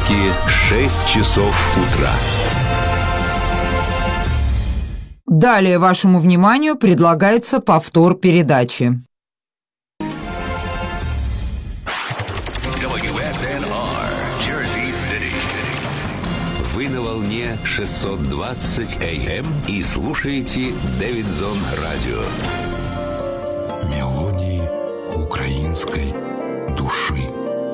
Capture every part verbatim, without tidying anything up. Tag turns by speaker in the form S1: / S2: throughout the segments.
S1: сутки шесть часов утра.
S2: Далее вашему вниманию предлагается повтор передачи.
S1: дабл ю эс эн ар, Jersey City. Вы на волне шестьсот двадцать эй эм и слушаете Дэвидсон Радио.
S3: Мелодии украинской души.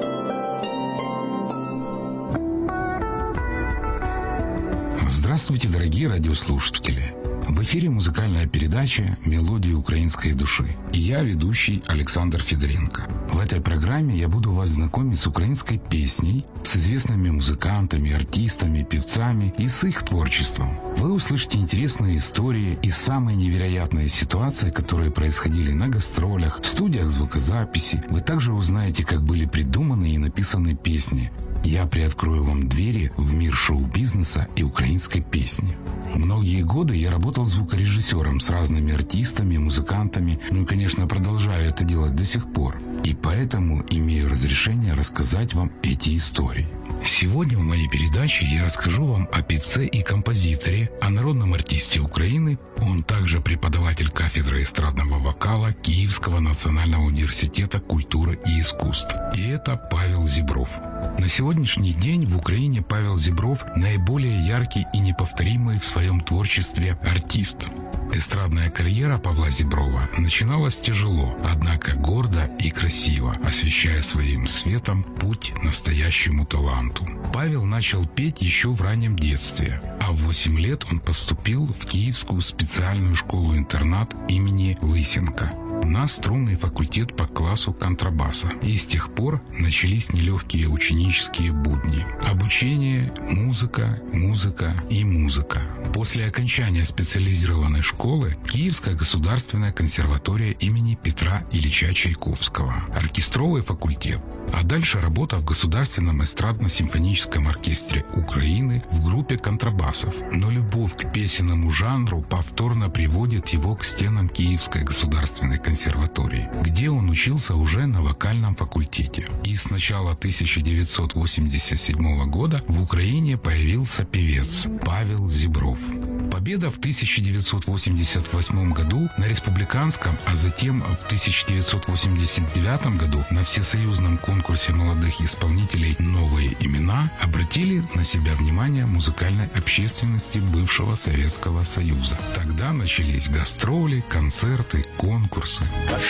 S3: Здравствуйте, дорогие радиослушатели! В эфире музыкальная передача «Мелодии украинской души». И я, ведущий Александр Федоренко. В этой программе я буду вас знакомить с украинской песней, с известными музыкантами, артистами, певцами и с их творчеством. Вы услышите интересные истории и самые невероятные ситуации, которые происходили на гастролях, в студиях звукозаписи. Вы также узнаете, как были придуманы и написаны песни. Я приоткрою вам двери в мир шоу-бизнеса и украинской песни. Многие годы я работал звукорежиссером с разными артистами, музыкантами, ну и, конечно, продолжаю это делать до сих пор. И поэтому имею разрешение рассказать вам эти истории. Сегодня в моей передаче я расскажу вам о певце и композиторе, о народном артисте Украины. Он также преподаватель кафедры эстрадного вокала Киевского национального университета культуры и искусств. И это Павел Зебров. На сегодняшний день в Украине Павел Зебров наиболее яркий и неповторимый в своем творчестве артист. Эстрадная карьера Павла Зеброва начиналась тяжело, однако гордо и красиво, освещая своим светом путь настоящему таланту. Павел начал петь еще в раннем детстве, а в восемь лет он поступил в Киевскую специальную школу-интернат имени Лысенко на струнный факультет по классу контрабаса. И с тех пор начались нелегкие ученические будни. Обучение, музыка, музыка и музыка. После окончания специализированной школы Киевская государственная консерватория имени Петра Ильича Чайковского, оркестровый факультет, а дальше работа в Государственном эстрадно-симфоническом оркестре Украины в группе контрабасов. Но любовь к песенному жанру повторно приводит его к стенам Киевской государственной консерватории, где он учился уже на вокальном факультете. И с начала тысяча девятьсот восемьдесят седьмого года в Украине появился певец Павел Зебров. Победа в тысяча девятьсот восемьдесят восьмом году на республиканском, а затем в тысяча девятьсот восемьдесят девятом году на всесоюзном конкурсе молодых исполнителей «Новые имена» обратили на себя внимание музыкальной общественности бывшего Советского Союза. Тогда начались гастроли, концерты, конкурсы.